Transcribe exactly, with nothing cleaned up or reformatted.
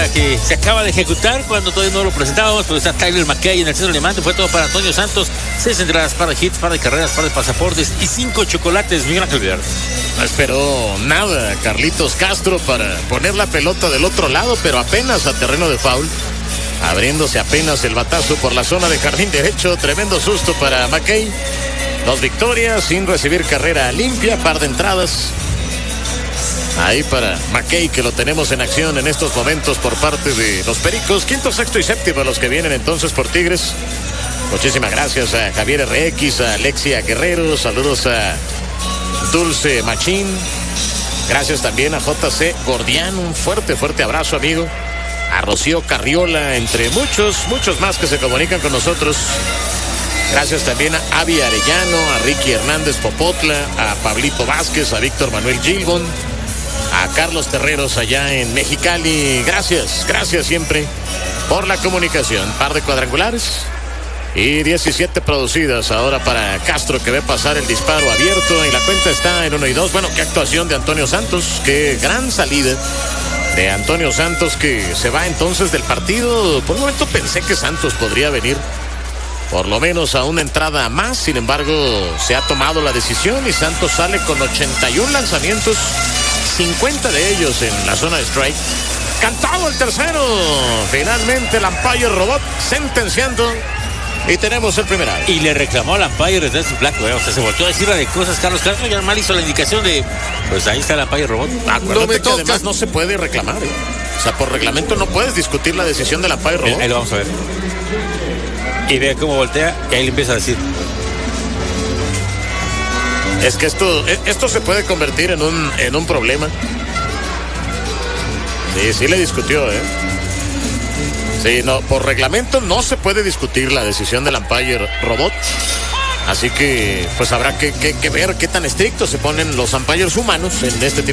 jugada que se acaba de ejecutar cuando todavía no lo presentábamos, pero está Tyler McKay en el centro alemán. Fue todo para Antonio Santos. Seis entradas, par de hits, par de carreras, par de pasaportes y cinco chocolates. Miguel Ángel Villar. No esperó nada Carlitos Castro para poner la pelota del otro lado, pero apenas a terreno de foul. Abriéndose apenas el batazo por la zona de jardín derecho. Tremendo susto para McKay. Dos victorias sin recibir carrera limpia, par de entradas. Ahí para McKay, que lo tenemos en acción en estos momentos por parte de los Pericos. Quinto, sexto y séptimo los que vienen entonces por Tigres. Muchísimas gracias a Javier R X, a Alexia Guerrero. Saludos a Dulce Machín. Gracias también a J C Gordián. Un fuerte, fuerte abrazo, amigo. A Rocío Carriola, entre muchos, muchos más que se comunican con nosotros. Gracias también a Avi Arellano, a Ricky Hernández Popotla, a Pablito Vázquez, a Víctor Manuel Gilbon, a Carlos Terreros allá en Mexicali. Gracias, gracias siempre por la comunicación. Par de cuadrangulares y diecisiete producidas ahora para Castro, que ve pasar el disparo abierto y la cuenta está en uno y dos. Bueno, qué actuación de Antonio Santos, qué gran salida de Antonio Santos, que se va entonces del partido. Por un momento pensé que Santos podría venir por lo menos a una entrada más. Sin embargo, se ha tomado la decisión y Santos sale con ochenta y uno lanzamientos, cincuenta de ellos en la zona de strike. Cantado el tercero. Finalmente el umpire robot sentenciando. Y tenemos el primer out. Y le reclamó al umpire desde su blanco, ¿eh? O sea, se volvió a decirle de cosas Carlos Castro y mal hizo la indicación de, pues ahí está el umpire robot. Acuérdate no me que toca. Además no se puede reclamar, ¿eh? O sea, por reglamento no puedes discutir la decisión del umpire robot. Ahí lo vamos a ver. Y ve cómo voltea y ahí le empieza a decir. Es que esto, esto se puede convertir en un, en un problema. Sí, sí le discutió, ¿eh? Sí, no, por reglamento no se puede discutir la decisión del umpire robot. Así que, pues habrá que, que, que ver qué tan estrictos se ponen los umpires humanos en este tipo